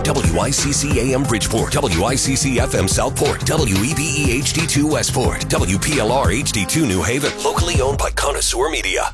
WICC AM Bridgeport, WICC FM Southport, WEBE HD2 Westport, WPLR HD2 New Haven. Locally owned by Connoisseur Media.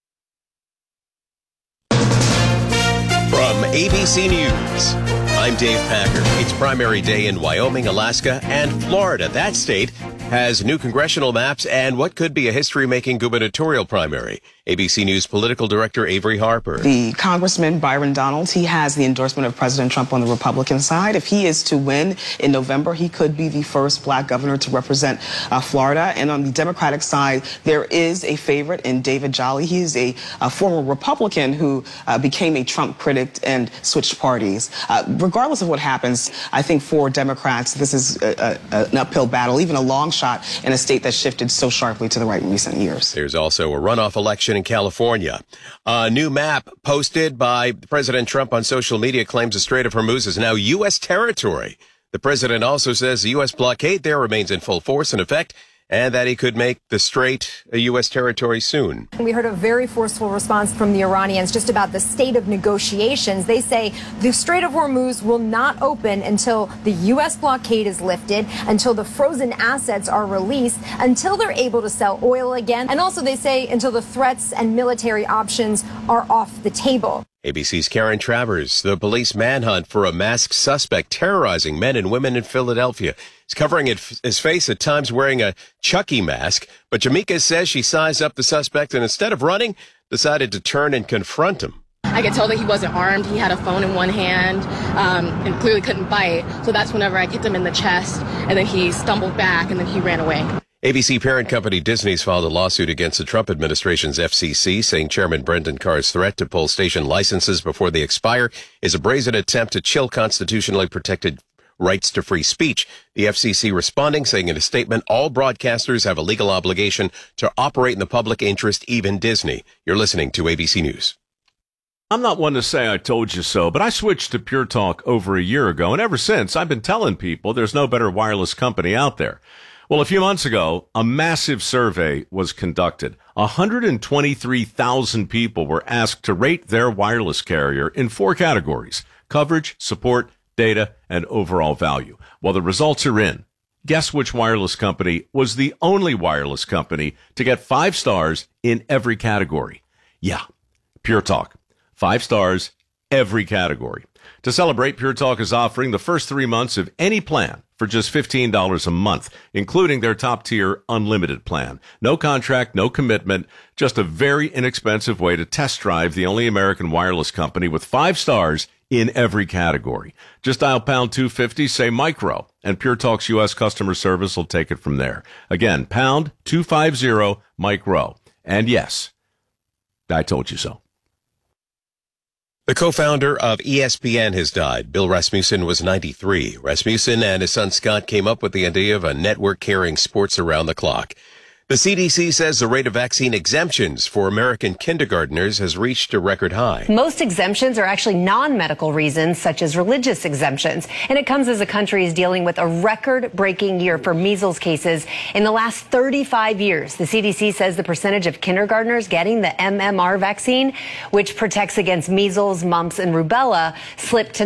From ABC News, I'm Dave Packer. It's primary day in Wyoming, Alaska, and Florida. That state has new congressional maps and what could be a history-making gubernatorial primary. ABC News political director Avery Harper. The Congressman Byron Donalds, he has the endorsement of President Trump on the Republican side. If he is to win in November, he could be the first black governor to represent Florida. And on the Democratic side, there is a favorite in David Jolly. He is a former Republican who became a Trump critic and switched parties. Regardless of what happens, I think for Democrats, this is an uphill battle, even a long shot in a state that shifted so sharply to the right in recent years. There's also a runoff election in California. A new map posted by President Trump on social media claims the Strait of Hormuz is now U.S. territory. The president also says the U.S. blockade there remains in full force and effect, and that he could make the strait a U.S. territory soon. We heard a very forceful response from the Iranians just about the state of negotiations. They say the Strait of Hormuz will not open until the U.S. blockade is lifted, until the frozen assets are released, until they're able to sell oil again, and also they say until the threats and military options are off the table. ABC's Karen Travers. The police manhunt for a masked suspect terrorizing men and women in Philadelphia. He's covering his face at times wearing a Chucky mask, but Jamaica says she sized up the suspect and instead of running, decided to turn and confront him. I could tell that he wasn't armed. He had a phone in one hand and clearly couldn't bite. So that's whenever I kicked him in the chest, and then he stumbled back and then he ran away. ABC parent company Disney's filed a lawsuit against the Trump administration's FCC, saying Chairman Brendan Carr's threat to pull station licenses before they expire is a brazen attempt to chill constitutionally protected rights to free speech. The FCC responding, saying in a statement, all broadcasters have a legal obligation to operate in the public interest, even Disney. You're listening to ABC News. I'm not one to say I told you so, but I switched to Pure Talk over a year ago, and ever since, I've been telling people there's no better wireless company out there. Well, a few months ago, a massive survey was conducted. 123,000 people were asked to rate their wireless carrier in 4 categories: coverage, support, data, and overall value. Well, the results are in. Guess which wireless company was the only wireless company to get 5 stars in every category? Yeah, Pure Talk. 5 stars, every category. To celebrate, Pure Talk is offering the first 3 months of any plan for just $15 a month, including their top-tier unlimited plan. No contract, no commitment, just a very inexpensive way to test drive the only American wireless company with 5 stars in every category. Just dial pound 250, say micro, and Pure Talk's U.S. customer service will take it from there. Again, pound 250 micro. And yes, I told you so. The co-founder of ESPN has died. Bill Rasmussen was 93. Rasmussen and his son Scott came up with the idea of a network carrying sports around the clock. The CDC says the rate of vaccine exemptions for American kindergartners has reached a record high. Most exemptions are actually non-medical reasons, such as religious exemptions. And it comes as the country is dealing with a record-breaking year for measles cases in the last 35 years. The CDC says the percentage of kindergartners getting the MMR vaccine, which protects against measles, mumps, and rubella, slipped to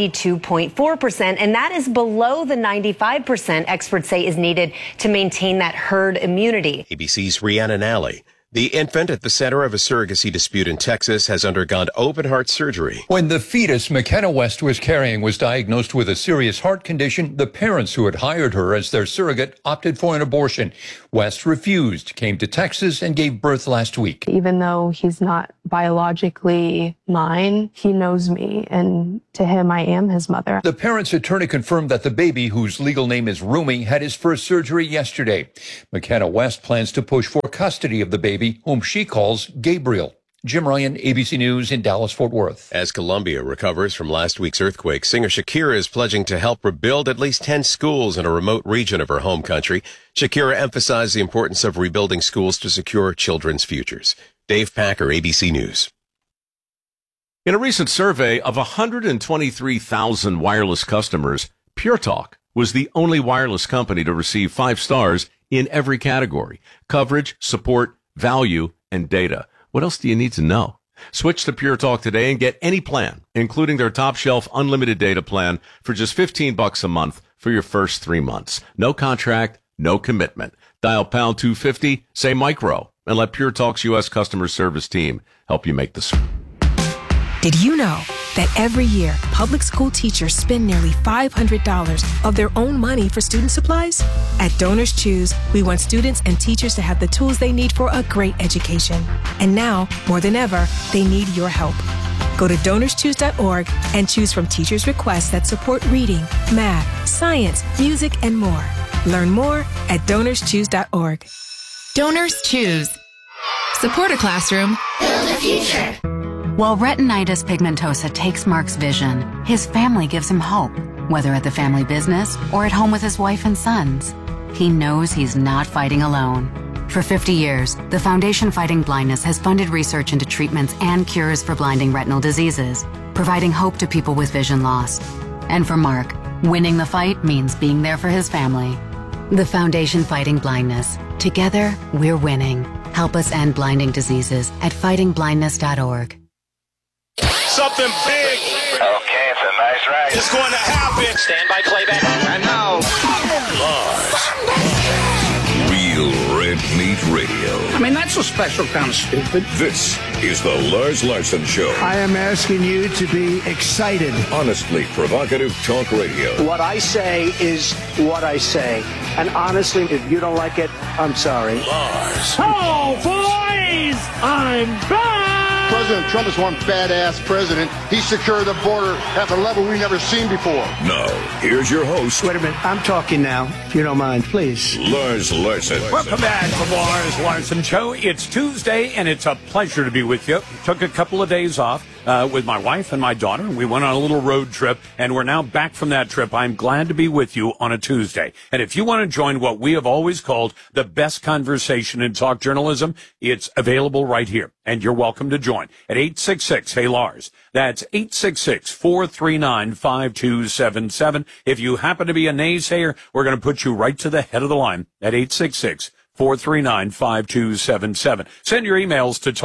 92.4%. And that is below the 95% experts say is needed to maintain that herd immunity. ABC's Rhiannon Alley. The infant at the center of a surrogacy dispute in Texas has undergone open-heart surgery. When the fetus McKenna West was carrying was diagnosed with a serious heart condition, the parents who had hired her as their surrogate opted for an abortion. West refused, came to Texas, and gave birth last week. Even though he's not biologically mine, he knows me, and to him, I am his mother. The parents' attorney confirmed that the baby, whose legal name is Rumi, had his first surgery yesterday. McKenna West plans to push for custody of the baby, whom she calls Gabriel. Jim Ryan, ABC News in Dallas-Fort Worth. As Colombia recovers from last week's earthquake, singer Shakira is pledging to help rebuild at least 10 schools in a remote region of her home country. Shakira emphasized the importance of rebuilding schools to secure children's futures. Dave Packer, ABC News. In a recent survey of 123,000 wireless customers, Pure Talk was the only wireless company to receive 5 stars in every category: coverage, support, value, and data. What else do you need to know? Switch to Pure Talk today and get any plan, including their top shelf unlimited data plan for just $15 a month for your first 3 months. No contract, no commitment. Dial pound 250, say micro, and let Pure Talk's U.S. customer service team help you make the switch. Did you know that every year, public school teachers spend nearly $500 of their own money for student supplies? At Donors Choose, we want students and teachers to have the tools they need for a great education. And now, more than ever, they need your help. Go to DonorsChoose.org and choose from teachers' requests that support reading, math, science, music, and more. Learn more at DonorsChoose.org. Donors Choose. Support a classroom. Build a future. While retinitis pigmentosa takes Mark's vision, his family gives him hope, whether at the family business or at home with his wife and sons. He knows he's not fighting alone. For 50 years, the Foundation Fighting Blindness has funded research into treatments and cures for blinding retinal diseases, providing hope to people with vision loss. And for Mark, winning the fight means being there for his family. The Foundation Fighting Blindness. Together, we're winning. Help us end blinding diseases at fightingblindness.org. Something big. Okay, it's a nice ride. It's going to happen. Stand by playback. And now, Real Red Meat Radio. I mean, that's a special kind of stupid. This is the Lars Larson Show. I am asking you to be excited. Honestly provocative talk radio. What I say is what I say. And honestly, if you don't like it, I'm sorry. Lars. Oh, boys! I'm back! President Trump is one badass president. He secured the border at the level we've never seen before. Now, here's your host. Wait a minute. I'm talking now, if you don't mind, please. Lars Larson. Welcome back to the Lars Larson Show. It's Tuesday, and it's a pleasure to be with you. Took a couple of days off with my wife and my daughter. We went on a little road trip, and we're now back from that trip. I'm glad to be with you on a Tuesday. And if you want to join what we have always called the best conversation in talk journalism, it's available right here. And you're welcome to join at 866-HEY-LARS. That's 866-439-5277. If you happen to be a naysayer, we're going to put you right to the head of the line at 866-439-5277. Send your emails to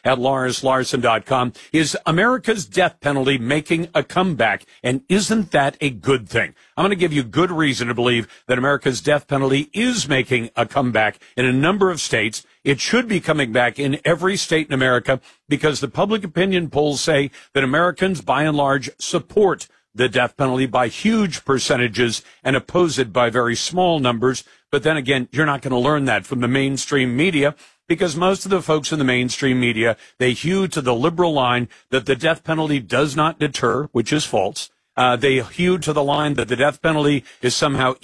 talk@LarsLarson.com. Is America's death penalty making a comeback? And isn't that a good thing? I'm going to give you good reason to believe that America's death penalty is making a comeback in a number of states. It should be coming back in every state in America because the public opinion polls say that Americans, by and large, support the death penalty by huge percentages and oppose it by very small numbers. But then again, you're not going to learn that from the mainstream media because most of the folks in the mainstream media, they hew to the liberal line that the death penalty does not deter, which is false. They hew to the line that the death penalty is somehow,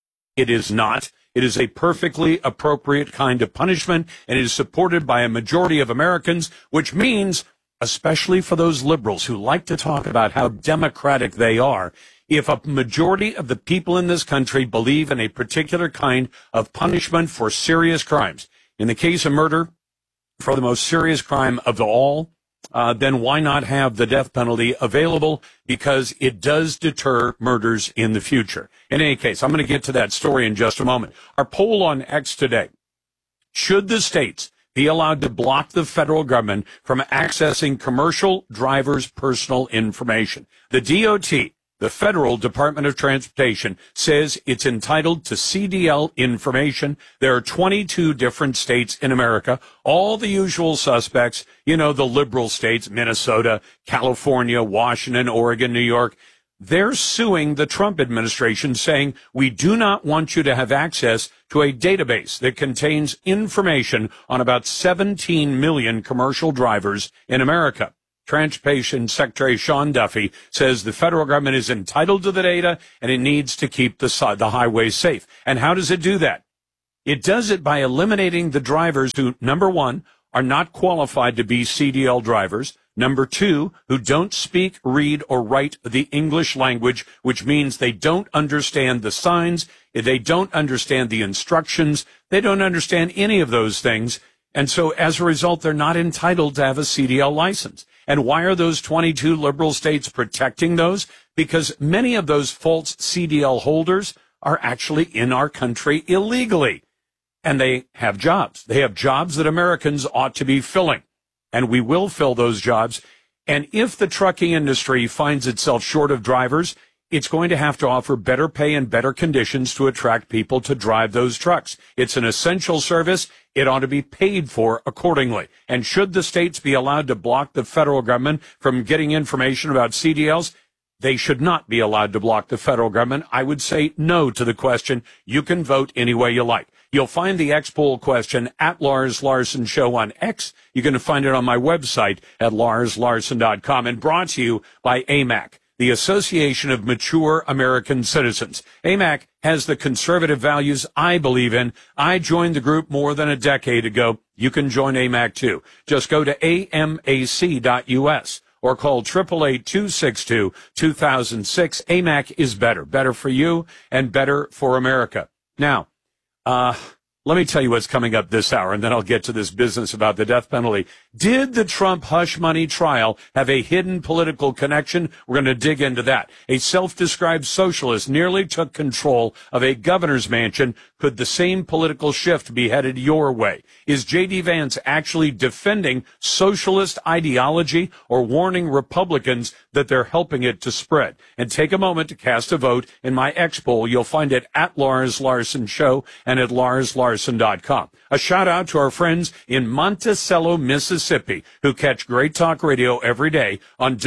it is not. It is a perfectly appropriate kind of punishment, and it is supported by a majority of Americans, which means, especially for those liberals who like to talk about how democratic they are, if a majority of the people in this country believe in a particular kind of punishment for serious crimes, in the case of murder, for the most serious crime of all, then why not have the death penalty available? Because it does deter murders in the future. In any case, I'm going to get to that story in just a moment. Our poll on X today: should the states be allowed to block the federal government from accessing commercial drivers' personal information? The DOT, the Federal Department of Transportation, says it's entitled to CDL information. There are 22 different states in America, all the usual suspects, you know, the liberal states, Minnesota, California, Washington, Oregon, New York. They're suing the Trump administration, saying, we do not want you to have access to a database that contains information on about 17 million commercial drivers in America. Transportation Secretary Sean Duffy says the federal government is entitled to the data and it needs to keep the highways safe. And how does it do that? It does it by eliminating the drivers who, number one, are not qualified to be CDL drivers. Number two, who don't speak, read, or write the English language, which means they don't understand the signs, they don't understand the instructions, they don't understand any of those things. And so as a result, they're not entitled to have a CDL license. And why are those 22 liberal states protecting those? Because many of those false CDL holders are actually in our country illegally. And they have jobs. They have jobs that Americans ought to be filling. and we will fill those jobs. And if the trucking industry finds itself short of drivers, it's going to have to offer better pay and better conditions to attract people to drive those trucks. It's an essential service. It ought to be paid for accordingly. And should the states be allowed to block the federal government from getting information about CDLs, they should not be allowed to block the federal government. I would say no to the question. You can vote any way you like. You'll find the X poll question at Lars Larson Show on X. You can find it on my website at larslarson.com, and brought to you by AMAC, the Association of Mature American Citizens. AMAC has the conservative values I believe in. I joined the group more than a decade ago. You can join AMAC too. Just go to amac.us or call 888-262-2006. AMAC is better. Better for you and better for America. Now, let me tell you what's coming up this hour, and then I'll get to this business about the death penalty. Did the Trump hush money trial have a hidden political connection? We're going to dig into that. A self-described socialist nearly took control of a governor's mansion. Could the same political shift be headed your way? Is J.D. Vance actually defending socialist ideology or warning Republicans that they're helping it to spread? And take a moment to cast a vote in my X poll. You'll find it at Lars Larson Show and at larslarson.com. A shout out to our friends in Monticello, Mississippi, who catch Great Talk Radio every day on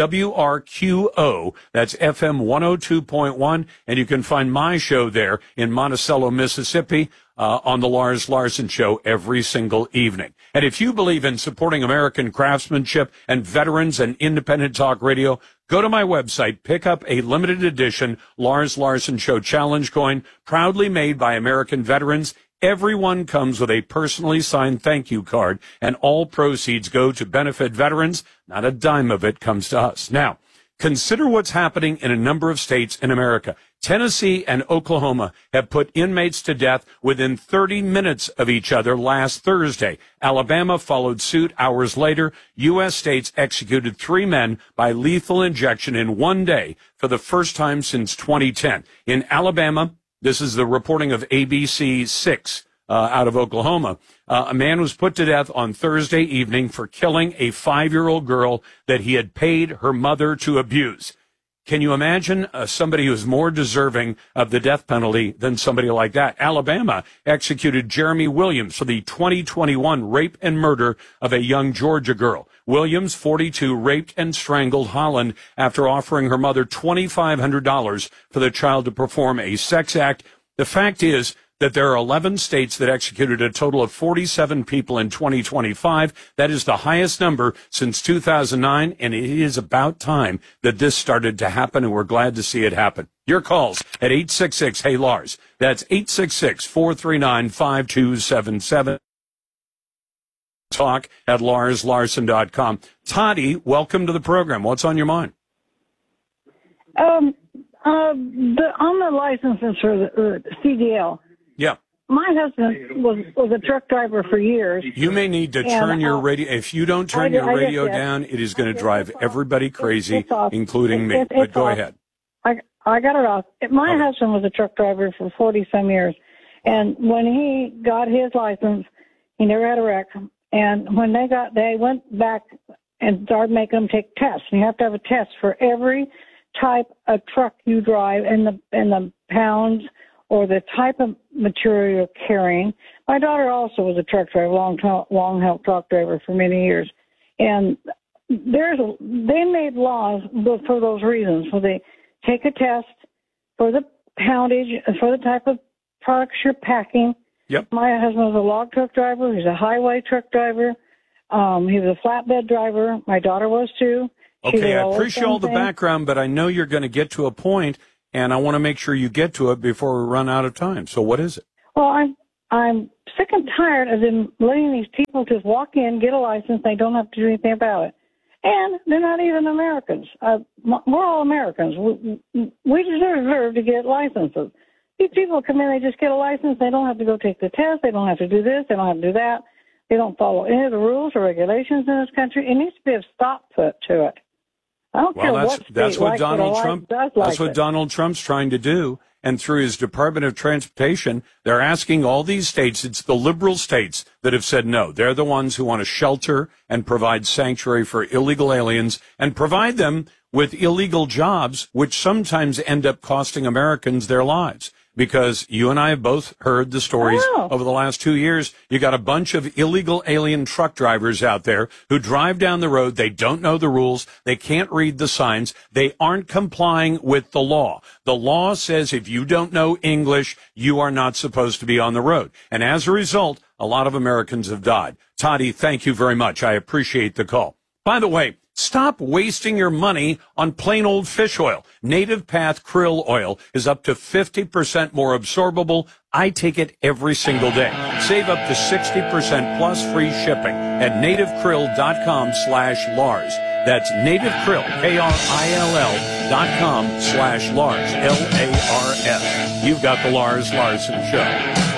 WRQO. That's FM 102.1. And you can find my show there in Monticello, Mississippi, on the Lars Larson Show every single evening. And if you believe in supporting American craftsmanship and veterans and independent talk radio, go to my website, pick up a limited edition Lars Larson Show challenge coin, proudly made by American veterans. Everyone comes with a personally signed thank you card, and all proceeds go to benefit veterans. Not a dime of it comes to us. Now, consider what's happening in a number of states in America. Tennessee and Oklahoma have put inmates to death within 30 minutes of each other last Thursday. Alabama followed suit hours later. U.S. states executed 3 men by lethal injection in one day for the first time since 2010. In Alabama, this is the reporting of ABC 6 out of Oklahoma. A man was put to death on Thursday evening for killing a 5-year-old girl that he had paid her mother to abuse. Can you imagine somebody who's more deserving of the death penalty than somebody like that? Alabama executed Jeremy Williams for the 2021 rape and murder of a young Georgia girl. Williams, 42, raped and strangled Holland after offering her mother $2,500 for the child to perform a sex act. The fact is that there are 11 states that executed a total of 47 people in 2025. That is the highest number since 2009, and it is about time that this started to happen, and we're glad to see it happen. Your calls at 866-HEY-LARS. That's 866-439-5277. Talk at larslarson.com. Toddy, welcome to the program. What's on your mind? On the licenses for the CDL. Yeah. My husband was a truck driver for years. You may need to turn your radio. If you don't turn your radio down, it is going to drive everybody crazy, including me. But go ahead. I got it off. My husband was a truck driver for 40-some years. And when he got his license, he never had a wreck. And when they went back and started making them take tests. And you have to have a test for every type of truck you drive and the pounds or the type of material you're carrying. My daughter also was a truck driver, long-haul truck driver for many years. And they made laws for those reasons. So they take a test for the poundage, for the type of products you're packing. Yep. My husband was a log truck driver. He's a highway truck driver. He was a flatbed driver. My daughter was too. Okay, I appreciate all the background, but I know you're going to get to a point, and I want to make sure you get to it before we run out of time. So what is it? Well, I'm sick and tired of them letting these people just walk in, get a license, they don't have to do anything about it. And they're not even Americans. We're all Americans. We deserve to get licenses. These people come in, they just get a license. They don't have to go take the test. They don't have to do this. They don't have to do that. They don't follow any of the rules or regulations in this country. It needs to be a stop put to it. I don't care what state that's what Donald Trump does. That's what Donald Trump's trying to do. and through his Department of Transportation, they're asking all these states, it's the liberal states that have said no. They're the ones who want to shelter and provide sanctuary for illegal aliens and provide them with illegal jobs, which sometimes end up costing Americans their lives. Because you and I have both heard the stories over the last 2 years. You got a bunch of illegal alien truck drivers out there who drive down the road. They don't know the rules. They can't read the signs. They aren't complying with the law. The law says if you don't know English, you are not supposed to be on the road. And as a result, a lot of Americans have died. Toddy, thank you very much. I appreciate the call. By the way, stop wasting your money on plain old fish oil. Native Path krill oil is up to 50% more absorbable. I take it every single day. Save up to 60% plus free shipping at nativekrill.com/Lars. That's nativekrill, KRILL.com/Lars, LARS. You've got the Lars Larson Show.